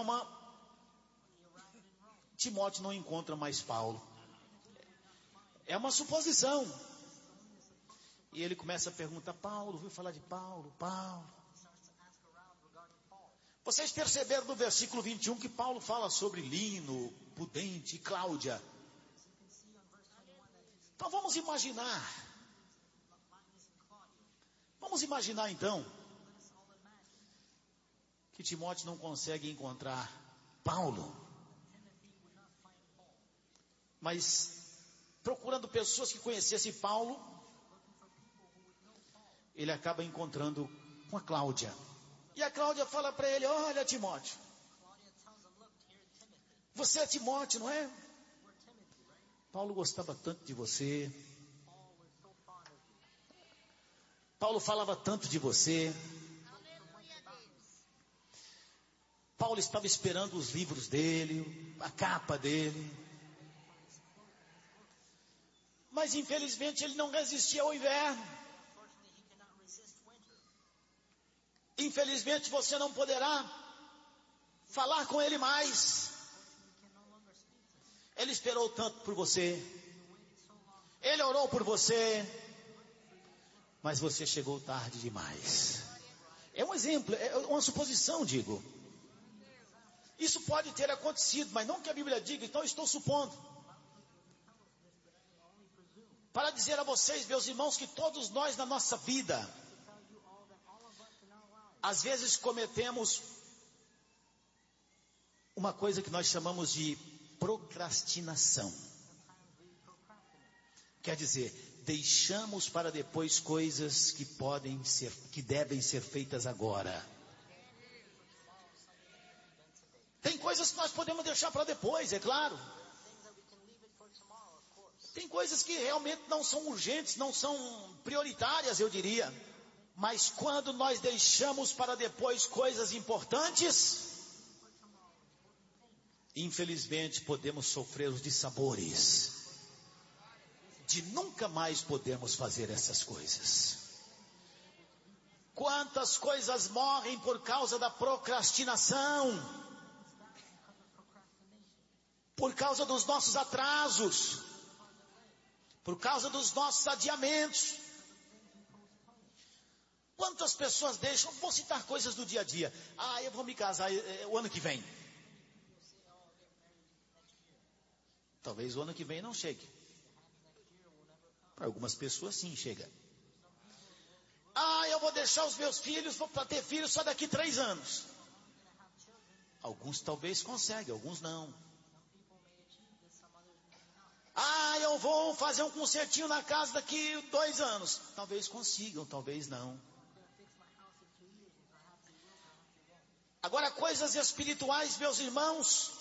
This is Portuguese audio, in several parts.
Roma, Timóteo não encontra mais Paulo. É uma suposição. E ele começa a perguntar: Paulo, ouviu falar de Paulo? Vocês perceberam no versículo 21 que Paulo fala sobre Lino, Pudente e Cláudia. Então vamos imaginar então que Timóteo não consegue encontrar Paulo, mas procurando pessoas que conhecessem Paulo, ele acaba encontrando com a Cláudia. E a Cláudia fala para ele: olha, Timóteo, você é Timóteo, não é? Paulo gostava tanto de você. Paulo falava tanto de você. Paulo estava esperando os livros dele, a capa dele. Mas infelizmente ele não resistia ao inverno. Infelizmente você não poderá falar com ele mais. Ele esperou tanto por você. Ele orou por você. Mas você chegou tarde demais. É um exemplo, é uma suposição, digo. Isso pode ter acontecido, mas não que a Bíblia diga, então eu estou supondo. Para dizer a vocês, meus irmãos, que todos nós na nossa vida, às vezes cometemos uma coisa que nós chamamos de procrastinação. Quer dizer, deixamos para depois coisas que devem ser feitas agora. Tem coisas que nós podemos deixar para depois, é claro. Tem coisas que realmente não são urgentes, não são prioritárias, eu diria. Mas quando nós deixamos para depois coisas importantes, infelizmente podemos sofrer os dissabores de nunca mais podermos fazer essas coisas. Quantas coisas morrem por causa da procrastinação, por causa dos nossos atrasos, por causa dos nossos adiamentos. Quantas pessoas deixam, vou citar coisas do dia a dia. Eu vou me casar o ano que vem. Talvez o ano que vem não chegue. Para algumas pessoas sim chega. Eu vou deixar os meus filhos para ter filhos só daqui 3 anos. Alguns talvez conseguem, alguns não. Eu vou fazer um concertinho na casa daqui 2 anos. Talvez consigam, talvez não. Agora, coisas espirituais, meus irmãos,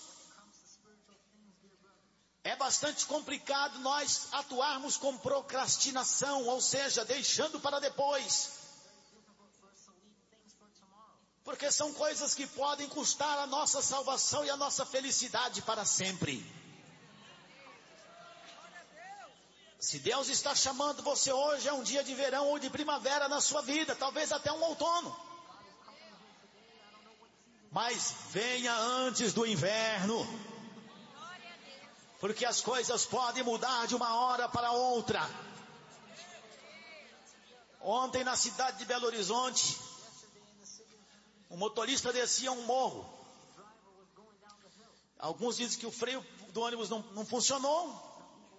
é bastante complicado nós atuarmos com procrastinação, ou seja, deixando para depois. Porque são coisas que podem custar a nossa salvação e a nossa felicidade para sempre. Se Deus está chamando você hoje, é um dia de verão ou de primavera na sua vida, talvez até um outono. Mas venha antes do inverno, porque as coisas podem mudar de uma hora para outra. Ontem na cidade de Belo Horizonte, um motorista descia um morro. Alguns dizem que o freio do ônibus não funcionou.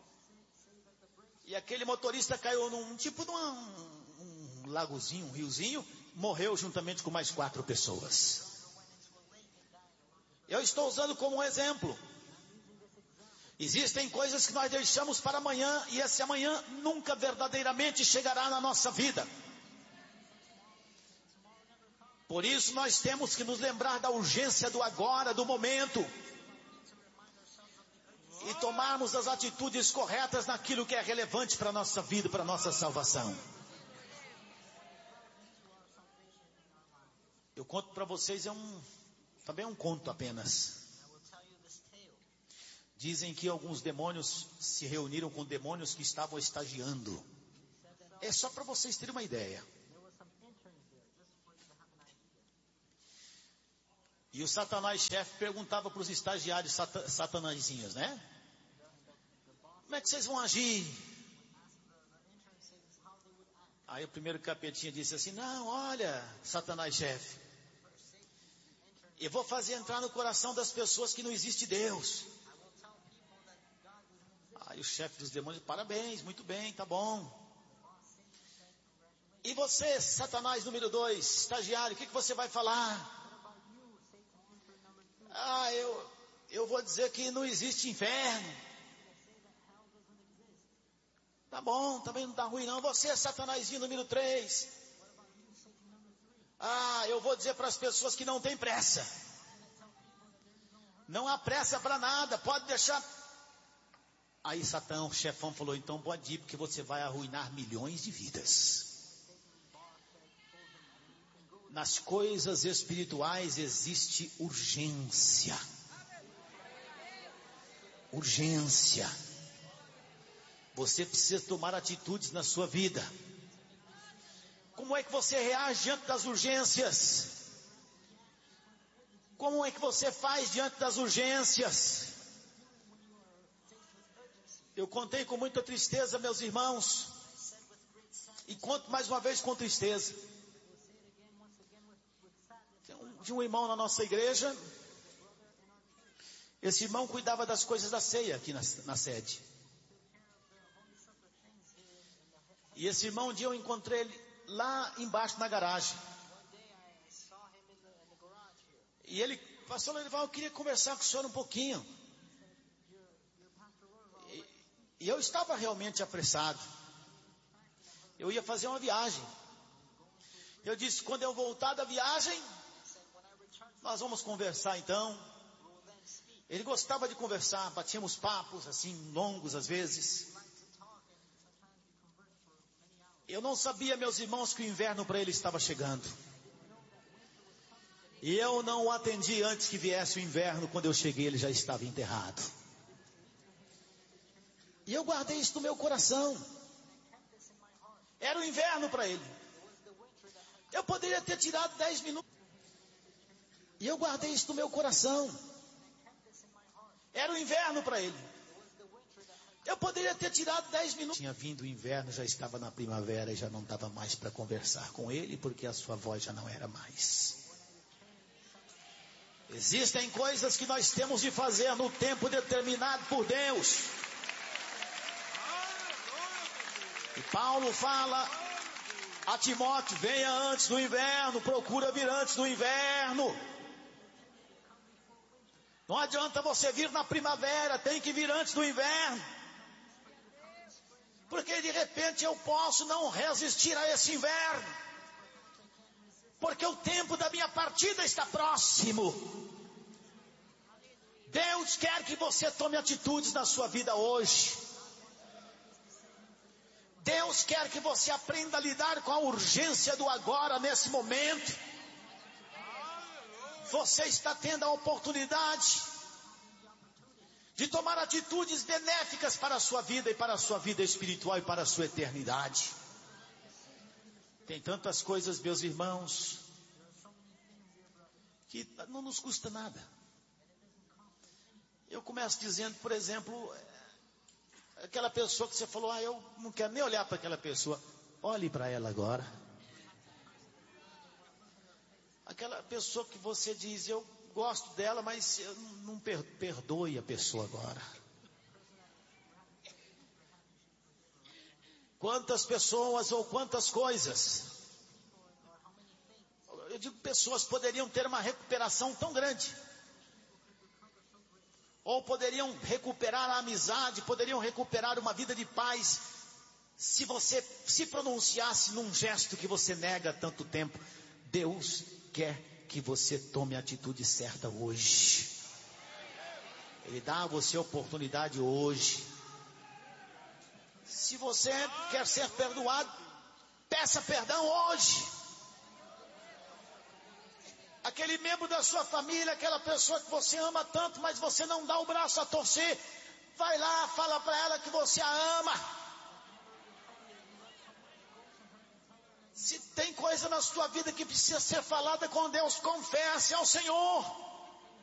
E aquele motorista caiu num tipo de um lagozinho, um riozinho, morreu juntamente com mais 4 pessoas. Eu estou usando como um exemplo. Existem coisas que nós deixamos para amanhã, e esse amanhã nunca verdadeiramente chegará na nossa vida. Por isso nós temos que nos lembrar da urgência do agora, do momento, e tomarmos as atitudes corretas naquilo que é relevante para a nossa vida, para a nossa salvação. Eu conto para vocês, também é um conto apenas. Dizem que alguns demônios se reuniram com demônios que estavam estagiando. É só para vocês terem uma ideia. E E o Satanás chefe perguntava para os estagiários satanazinhos, né? Como é que vocês vão agir? Aí o primeiro capetinha disse assim: não, olha, Satanás chefe, eu vou fazer entrar no coração das pessoas que não existe Deus. Aí o chefe dos demônios: parabéns, muito bem, tá bom. E você, Satanás número 2, estagiário, o que você vai falar? Ah, eu vou dizer que não existe inferno. Tá bom, também não tá ruim não. Você, Satanazinho número 3. Ah, eu vou dizer para as pessoas que não tem pressa. Não há pressa para nada, pode deixar. Aí Satã, o chefão, falou: então pode ir, porque você vai arruinar milhões de vidas. Nas coisas espirituais existe urgência. Urgência. Você precisa tomar atitudes na sua vida. Como é que você reage diante das urgências? Como é que você faz diante das urgências? Eu contei com muita tristeza, meus irmãos, e conto mais uma vez com tristeza. De um irmão na nossa igreja. Esse irmão cuidava das coisas da ceia aqui na sede. E esse irmão, um dia eu encontrei ele lá embaixo na garagem. E ele, pastor Lorival, eu queria conversar com o senhor um pouquinho. E eu estava realmente apressado. Eu ia fazer uma viagem. Eu disse: quando eu voltar da viagem, nós vamos conversar então. Ele gostava de conversar, batíamos papos assim, longos às vezes. Eu não sabia, meus irmãos, que o inverno para ele estava chegando. E eu não o atendi antes que viesse o inverno. Quando eu cheguei, ele já estava enterrado. E eu guardei isso no meu coração. Era o inverno para ele. Eu poderia ter tirado 10 minutos. E eu guardei isso no meu coração. Era o inverno para ele. Eu poderia ter tirado 10 minutos. Tinha vindo o inverno, já estava na primavera e já não dava mais para conversar com ele, porque a sua voz já não era mais. Existem coisas que nós temos de fazer no tempo determinado por Deus. E Paulo fala a Timóteo: venha antes do inverno, procura vir antes do inverno. Não adianta você vir na primavera, tem que vir antes do inverno. Porque de repente eu posso não resistir a esse inverno. Porque o tempo da minha partida está próximo. Deus quer que você tome atitudes na sua vida hoje. Deus quer que você aprenda a lidar com a urgência do agora, nesse momento. Você está tendo a oportunidade de tomar atitudes benéficas para a sua vida e para a sua vida espiritual e para a sua eternidade. Tem tantas coisas, meus irmãos, que não nos custa nada. Eu começo dizendo, por exemplo, aquela pessoa que você falou: eu não quero nem olhar para aquela pessoa. Olhe para ela agora. Aquela pessoa que você diz: eu gosto dela, mas eu não perdoe a pessoa agora. Quantas pessoas ou quantas coisas, eu digo, pessoas poderiam ter uma recuperação tão grande, ou poderiam recuperar a amizade, poderiam recuperar uma vida de paz, se você se pronunciasse num gesto que você nega há tanto tempo. Deus quer que você tome a atitude certa hoje. Ele dá a você a oportunidade hoje. Se você quer ser perdoado, peça perdão hoje. Aquele membro da sua família, aquela pessoa que você ama tanto, mas você não dá o braço a torcer, vai lá, fala para ela que você a ama. Se tem coisa na sua vida que precisa ser falada com Deus, confesse ao Senhor.